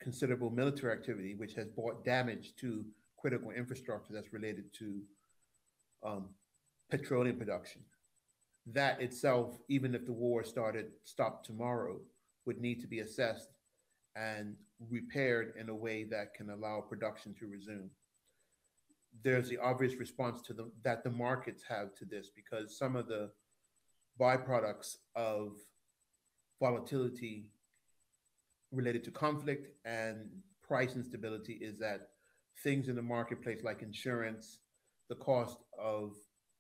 considerable military activity, which has brought damage to critical infrastructure that's related to um, petroleum production. That itself, even if the war stopped tomorrow, would need to be assessed and repaired in a way that can allow production to resume. There's the obvious response to that the markets have to this, because some of the byproducts of volatility related to conflict and price instability is that things in the marketplace like insurance, the cost of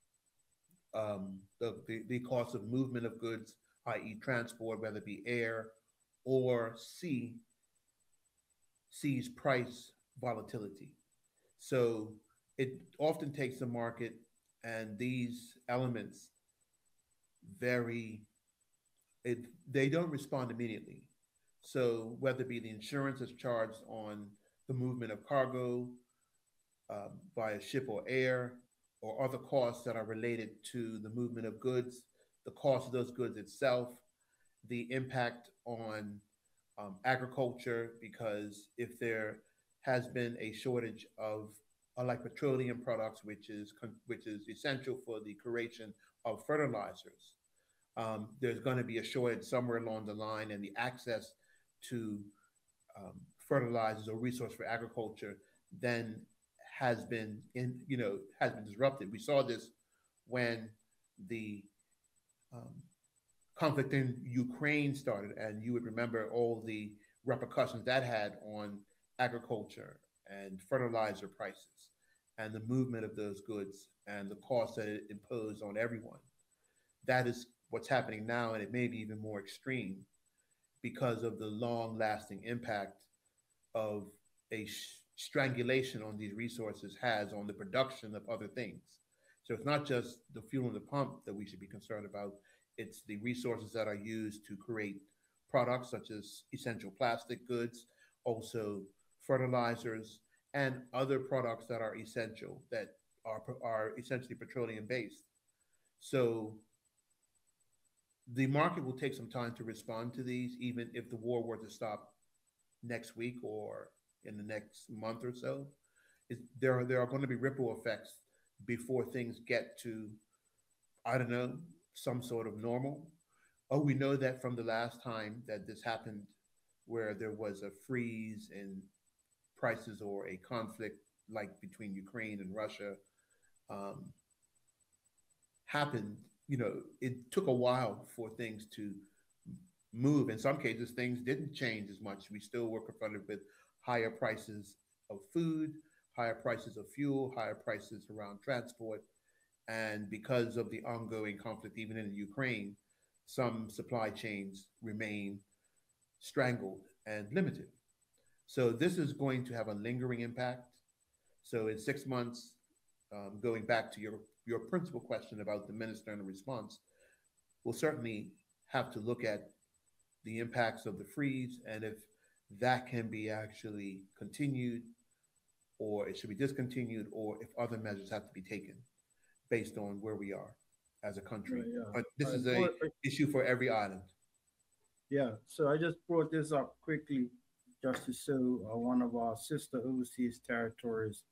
the cost of movement of goods, i.e., transport, whether it be air or sea, sees price volatility. So it often takes the market and these elements very it they don't respond immediately. So whether it be the insurance that's charged on the movement of cargo by a ship or air, or other costs that are related to the movement of goods, the cost of those goods itself, the impact on agriculture, because if there has been a shortage of like petroleum products, which is essential for the creation of fertilizers, there's going to be a shortage somewhere along the line, and the access to fertilizers or resource for agriculture then has been disrupted. We saw this when the um, conflict in Ukraine started, and you would remember all the repercussions that had on agriculture and fertilizer prices and the movement of those goods and the cost that it imposed on everyone. That is what's happening now, and it may be even more extreme because of the long lasting impact of a strangulation on these resources has on the production of other things. So it's not just the fuel in the pump that we should be concerned about, it's the resources that are used to create products such as essential plastic goods, also fertilizers, and other products that are essential that are essentially petroleum based. So the market will take some time to respond to these, even if the war were to stop next week or in the next month or so. There are going to be ripple effects before things get to, I don't know, some sort of normal. Oh, we know that from the last time that this happened, where there was a freeze in prices or a conflict like between Ukraine and Russia, um, happened. It took a while for things to move. In some cases, things didn't change as much. We still were confronted with higher prices of food, higher prices of fuel, higher prices around transport. And because of the ongoing conflict, even in Ukraine, some supply chains remain strangled and limited. So this is going to have a lingering impact. So in 6 months, going back to your principal question about the minister and the response, we'll certainly have to look at the impacts of the freeze and if that can be actually continued or it should be discontinued or if other measures have to be taken based on where we are as a country. Yeah. But this is a issue for every island. Yeah, so I just brought this up quickly just to show one of our sister overseas territories,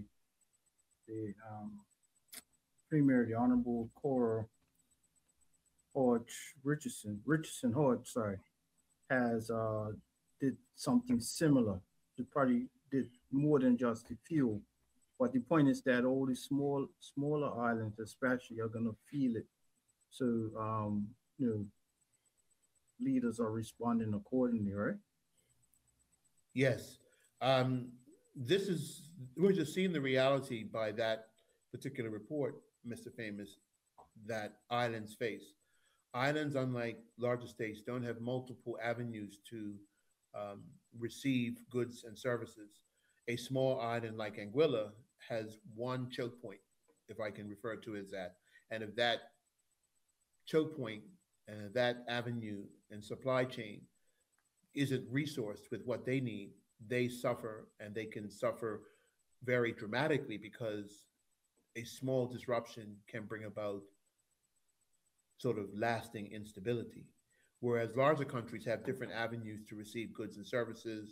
the Premier, the Honorable Cora Hodge Richardson Hodge, sorry, has did something similar. It probably did more than just the fuel, but the point is that all the smaller islands, especially, are gonna feel it. So you know, leaders are responding accordingly, right? Yes. Um, this is, we're just seeing the reality by that particular report, Mr. Famous, that islands face. Islands, unlike larger states, don't have multiple avenues to um, receive goods and services. A small island like Anguilla has one choke point, if I can refer to it as that. And if that choke point and that avenue and supply chain isn't resourced with what they need, they suffer and they can suffer very dramatically because a small disruption can bring about sort of lasting instability. Whereas larger countries have different avenues to receive goods and services,